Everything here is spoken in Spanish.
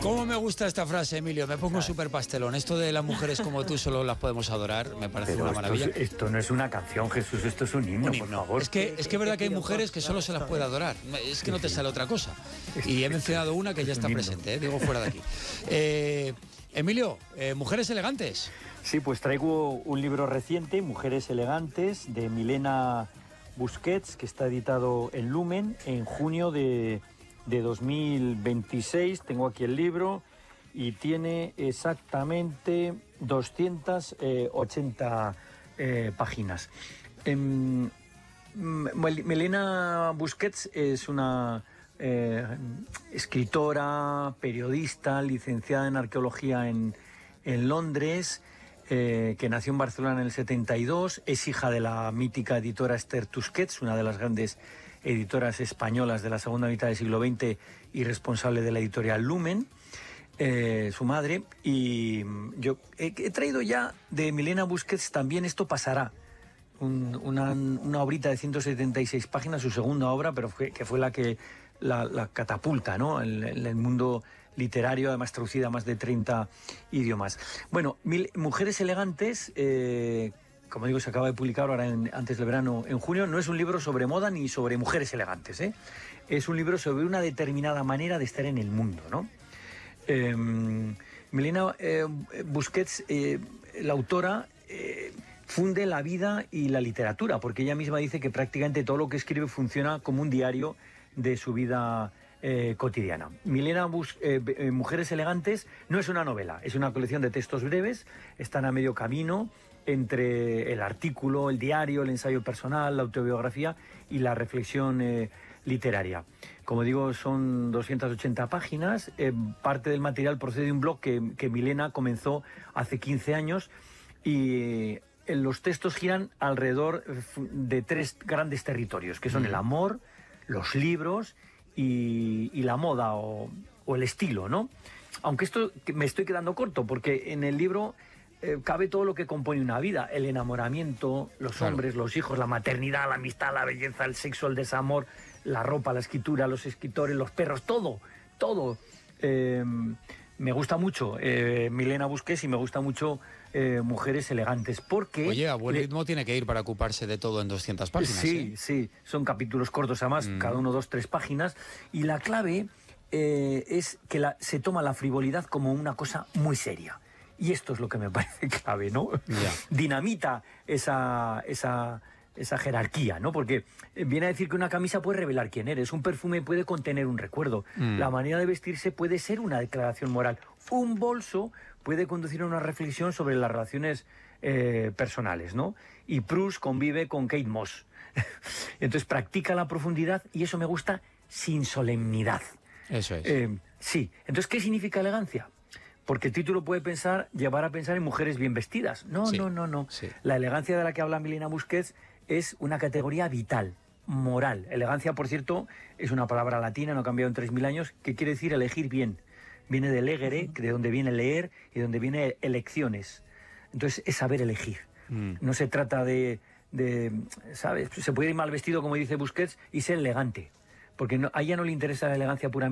¿Cómo me gusta esta frase, Emilio? Me pongo súper pastelón. Esto de las mujeres como tú solo las podemos adorar, me parece una maravilla. Esto no es una canción, Jesús, esto es un himno, por favor. Es que es verdad que hay mujeres que solo se las puede adorar. Es que no te sale otra cosa. Y he mencionado una que ya está presente, digo fuera de aquí. Emilio, Mujeres Elegantes. Sí, pues traigo un libro reciente, Mujeres Elegantes, de Milena Busquets, que está editado en Lumen en junio de 2026. Tengo aquí el libro y tiene exactamente 280 páginas. Milena Busquets es una escritora, periodista, licenciada en arqueología en Londres, que nació en Barcelona en el 72, es hija de la mítica editora Esther Tusquets, una de las grandes editoras españolas de la segunda mitad del siglo XX y responsable de la editorial Lumen, su madre. Y yo he traído ya de Milena Busquets también Esto pasará, una obrita de 176 páginas, su segunda obra, pero que fue la que la catapulta, ¿no?, en el mundo literario, además traducida a más de 30 idiomas. Bueno, Mujeres Elegantes, como digo, se acaba de publicar ahora antes del verano, en junio. No es un libro sobre moda ni sobre mujeres elegantes, ¿eh? Es un libro sobre una determinada manera de estar en el mundo, ¿no? Milena Busquets, la autora, funde la vida y la literatura, porque ella misma dice que prácticamente todo lo que escribe funciona como un diario de su vida cotidiana. Milena Mujeres Elegantes no es una novela, es una colección de textos breves. Están a medio camino entre el artículo, el diario, el ensayo personal, la autobiografía y la reflexión literaria. Como digo, son 280 páginas. Parte del material procede de un blog que Milena comenzó hace 15 años y los textos giran alrededor de 3 grandes territorios, que son el amor, los libros y la moda o el estilo, ¿no? Aunque esto me estoy quedando corto, porque en el libro cabe todo lo que compone una vida: el enamoramiento, los hombres, los hijos, la maternidad, la amistad, la belleza, el sexo, el desamor, la ropa, la escritura, los escritores, los perros, todo. Me gusta mucho Milena Busquets y me gusta mucho Mujeres Elegantes, porque... Oye, a buen ritmo tiene que ir para ocuparse de todo en 200 páginas. Sí, sí, son capítulos cortos además, cada uno 2, 3 páginas, y la clave es que se toma la frivolidad como una cosa muy seria. Y esto es lo que me parece clave, ¿no? Yeah. Dinamita esa jerarquía, ¿no? Porque viene a decir que una camisa puede revelar quién eres, un perfume puede contener un recuerdo, la manera de vestirse puede ser una declaración moral, un bolso puede conducir a una reflexión sobre las relaciones personales, ¿no? Y Proust convive con Kate Moss. Entonces practica la profundidad y eso me gusta, sin solemnidad. Eso es. Sí. Entonces, ¿qué significa elegancia? Porque el título puede llevar a pensar en mujeres bien vestidas. No. Sí. La elegancia de la que habla Milena Busquets es una categoría vital, moral. Elegancia, por cierto, es una palabra latina, no ha cambiado en 3000 años, que quiere decir elegir bien. Viene de legere, de donde viene leer, y de donde viene elecciones. Entonces, es saber elegir. No se trata de, ¿sabes? Se puede ir mal vestido, como dice Busquets, y ser elegante. Porque a ella no le interesa la elegancia puramente.